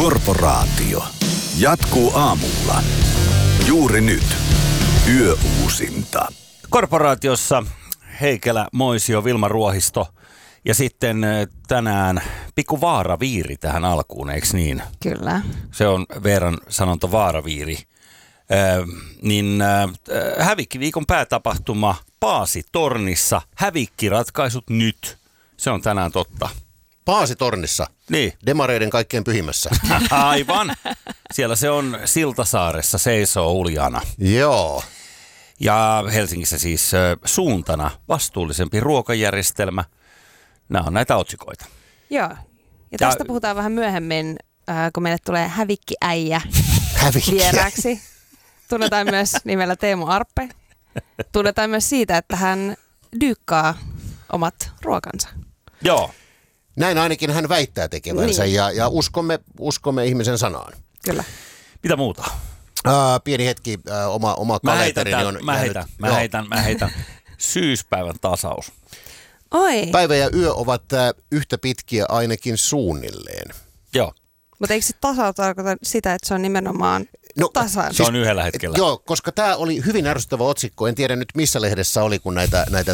Korporaatio jatkuu aamulla. Juuri nyt. Yöuusinta. Korporaatiossa Heikelä, Moisio, Vilma Ruohisto ja sitten tänään pikku vaaraviiri tähän alkuun, eikö niin? Kyllä. Se on Veeran sanonta vaaraviiri. Hävikkiviikon päätapahtuma Paasitornissa. Hävikkiratkaisut nyt. Se on tänään totta. Paasitornissa. Niin. Demareiden kaikkein pyhimmässä. Aivan. Siellä se on Siltasaaressa, seisoo uljana. Joo. Ja Helsingissä siis suuntana vastuullisempi ruokajärjestelmä. Nämä on näitä otsikoita. Joo. Ja tästä puhutaan vähän myöhemmin, kun meille tulee hävikkiäijä vieraaksi. Tunnetaan myös nimellä Teemu Arppe. Tunnetaan myös siitä, että hän dyykkaa omat ruokansa. Joo. Näin ainakin hän väittää tekevänsä niin. ja uskomme ihmisen sanaan. Kyllä. Mitä muuta? Pieni hetki, oma kalenterini on... Mä heitän. Syyspäivän tasaus. Oi. Päivä ja yö ovat yhtä pitkiä ainakin suunnilleen. Joo. Mutta eikö sitten tasaus tarkoita sitä, että se on nimenomaan tasan? Se on yhdellä hetkellä. Joo, koska tämä oli hyvin ärsyttävä otsikko. En tiedä nyt missä lehdessä oli, kun näitä